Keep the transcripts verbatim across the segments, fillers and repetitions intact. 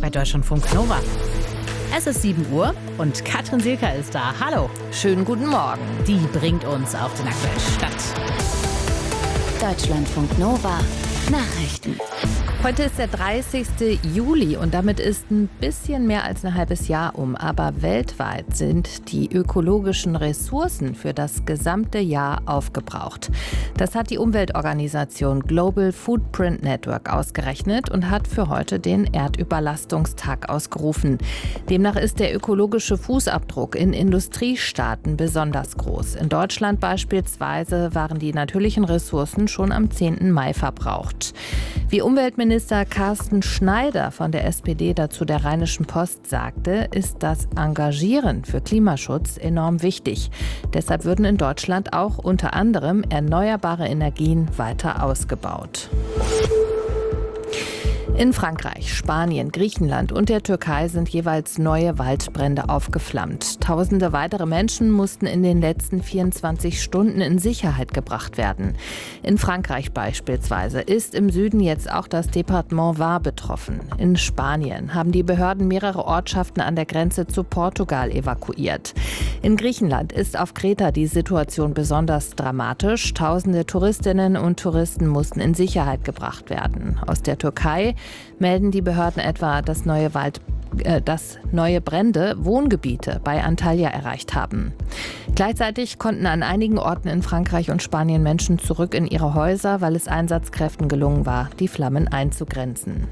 bei Deutschlandfunk Nova. Es ist sieben Uhr und Katrin Silker ist da. Hallo. Schönen guten Morgen. Die bringt uns auf den aktuellen Stand. Deutschlandfunk Nova. Nachrichten. Heute ist der dreißigste Juli und damit ist ein bisschen mehr als ein halbes Jahr um. Aber weltweit sind die ökologischen Ressourcen für das gesamte Jahr aufgebraucht. Das hat die Umweltorganisation Global Footprint Network ausgerechnet und hat für heute den Erdüberlastungstag ausgerufen. Demnach ist der ökologische Fußabdruck in Industriestaaten besonders groß. In Deutschland beispielsweise waren die natürlichen Ressourcen schon am zehnten Mai verbraucht. Wie Umweltminister Carsten Schneider von der S P D dazu der Rheinischen Post sagte, ist das Engagieren für Klimaschutz enorm wichtig. Deshalb würden in Deutschland auch unter anderem erneuerbare Energien weiter ausgebaut. In Frankreich, Spanien, Griechenland und der Türkei sind jeweils neue Waldbrände aufgeflammt. Tausende weitere Menschen mussten in den letzten vierundzwanzig Stunden in Sicherheit gebracht werden. In Frankreich beispielsweise ist im Süden jetzt auch das Departement Var betroffen. In Spanien haben die Behörden mehrere Ortschaften an der Grenze zu Portugal evakuiert. In Griechenland ist auf Kreta die Situation besonders dramatisch. Tausende Touristinnen und Touristen mussten in Sicherheit gebracht werden. Aus der Türkei melden die Behörden etwa, dass neue, Wald, äh, dass neue Brände Wohngebiete bei Antalya erreicht haben. Gleichzeitig konnten an einigen Orten in Frankreich und Spanien Menschen zurück in ihre Häuser, weil es Einsatzkräften gelungen war, die Flammen einzugrenzen.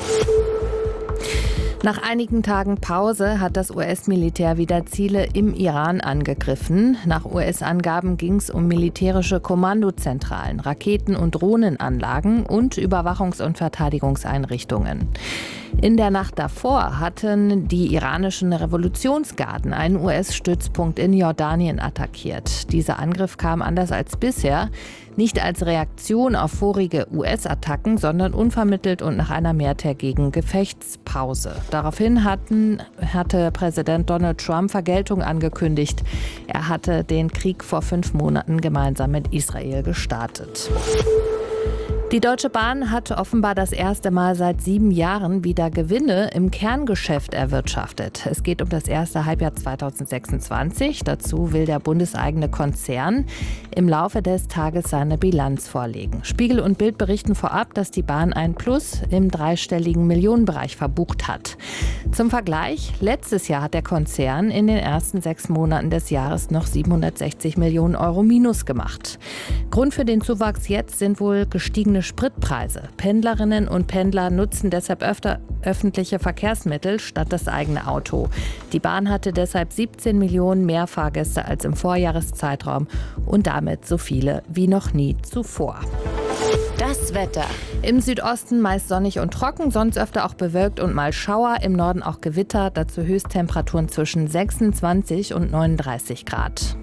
Nach einigen Tagen Pause hat das U S-Militär wieder Ziele im Iran angegriffen. Nach U S-Angaben ging es um militärische Kommandozentralen, Raketen- und Drohnenanlagen und Überwachungs- und Verteidigungseinrichtungen. In der Nacht davor hatten die iranischen Revolutionsgarden einen U S-Stützpunkt in Jordanien attackiert. Dieser Angriff kam anders als bisher nicht als Reaktion auf vorige U S-Attacken, sondern unvermittelt und nach einer mehrtägigen Gefechtspause. Daraufhin hatten, hatte Präsident Donald Trump Vergeltung angekündigt. Er hatte den Krieg vor fünf Monaten gemeinsam mit Israel gestartet. Die Deutsche Bahn hat offenbar das erste Mal seit sieben Jahren wieder Gewinne im Kerngeschäft erwirtschaftet. Es geht um das erste Halbjahr zweitausendsechsundzwanzig. Dazu will der bundeseigene Konzern im Laufe des Tages seine Bilanz vorlegen. Spiegel und Bild berichten vorab, dass die Bahn ein Plus im dreistelligen Millionenbereich verbucht hat. Zum Vergleich, letztes Jahr hat der Konzern in den ersten sechs Monaten des Jahres noch siebenhundertsechzig Millionen Euro Minus gemacht. Grund für den Zuwachs jetzt sind wohl gestiegene Spritpreise. Pendlerinnen und Pendler nutzen deshalb öfter öffentliche Verkehrsmittel statt das eigene Auto. Die Bahn hatte deshalb siebzehn Millionen mehr Fahrgäste als im Vorjahreszeitraum und damit so viele wie noch nie zuvor. Das Wetter. Im Südosten meist sonnig und trocken, sonst öfter auch bewölkt und mal Schauer. Im Norden auch Gewitter, dazu Höchsttemperaturen zwischen sechsundzwanzig und neununddreißig Grad.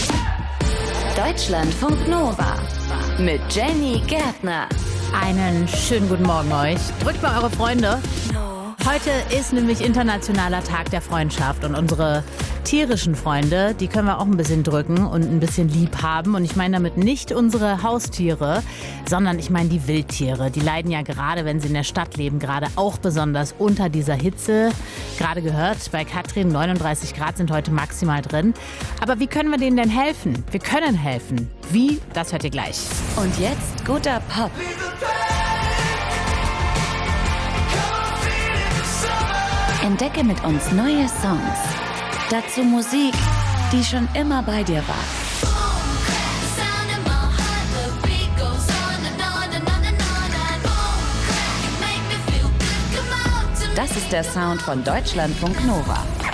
Deutschlandfunk Nova mit Jenny Gärtner. Einen schönen guten Morgen euch. Drückt mal eure Freunde. Heute ist nämlich Internationaler Tag der Freundschaft und unsere tierischen Freunde, die können wir auch ein bisschen drücken und ein bisschen lieb haben. Und ich meine damit nicht unsere Haustiere, sondern ich meine die Wildtiere. Die leiden ja gerade, wenn sie in der Stadt leben, gerade auch besonders unter dieser Hitze. Gerade gehört, bei Katrin neununddreißig Grad sind heute maximal drin. Aber wie können wir denen denn helfen? Wir können helfen. Wie? Das hört ihr gleich. Und jetzt guter Pop. Entdecke mit uns neue Songs. Dazu Musik, die schon immer bei dir war. Das ist der Sound von Deutschlandfunk Nova.